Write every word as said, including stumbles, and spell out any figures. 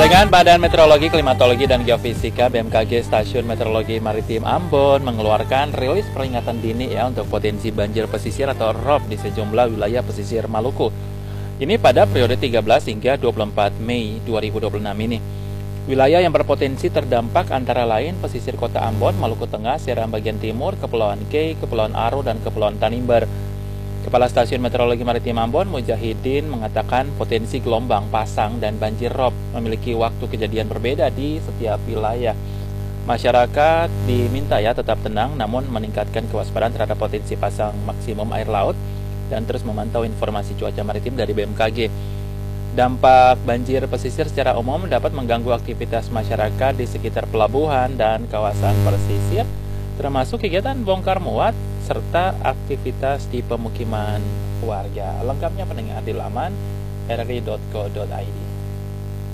Barengan Badan Meteorologi, Klimatologi, dan Geofisika B M K G Stasiun Meteorologi Maritim Ambon mengeluarkan rilis peringatan dini ya untuk potensi banjir pesisir atau R O B di sejumlah wilayah pesisir Maluku. Ini pada periode tiga belas hingga dua puluh empat Mei dua ribu dua puluh enam ini. Wilayah yang berpotensi terdampak antara lain pesisir Kota Ambon, Maluku Tengah, Seram bagian timur, Kepulauan K, Kepulauan Aro, dan Kepulauan Tanimbar. Kepala Stasiun Meteorologi Maritim Ambon, Mujahidin, mengatakan potensi gelombang pasang dan banjir R O B memiliki waktu kejadian berbeda di setiap wilayah. Masyarakat diminta ya tetap tenang namun meningkatkan kewaspadaan terhadap potensi pasang maksimum air laut dan terus memantau informasi cuaca maritim dari B M K G. Dampak banjir pesisir secara umum dapat mengganggu aktivitas masyarakat di sekitar pelabuhan dan kawasan pesisir, termasuk kegiatan bongkar muat serta aktivitas di pemukiman warga. Lengkapnya pendengar di laman r r i dot co dot i d.